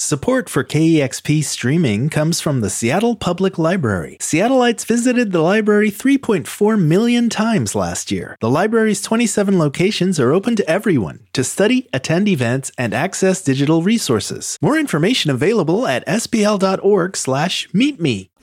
Support for KEXP streaming comes from the Seattle Public Library. Seattleites visited the library 3.4 million times last year. The library's 27 locations are open to everyone to study, attend events, and access digital resources. More information available at spl.org/meetme.